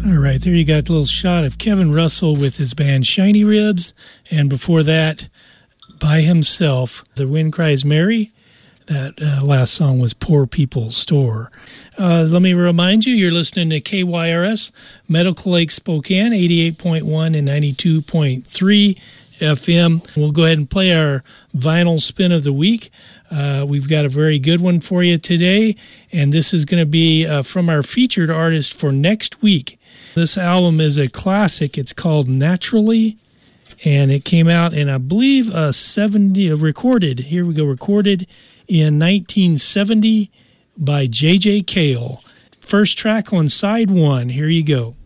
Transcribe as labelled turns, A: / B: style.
A: All right, there you got a little shot of Kevin Russell with his band Shiny Ribs, and before that, by himself, The Wind Cries Mary. That last song was Poor People's Store. Let me remind you, you're listening to KYRS, Medical Lake Spokane, 88.1 and 92.3 FM. We'll go ahead and play our vinyl spin of the week. We've got a very good one for you today, and this is going to be from our featured artist for next week. This album is a classic. It's called Naturally, and it came out in, I believe, recorded in 1970 by J.J. Cale. First track on side one. Here you go.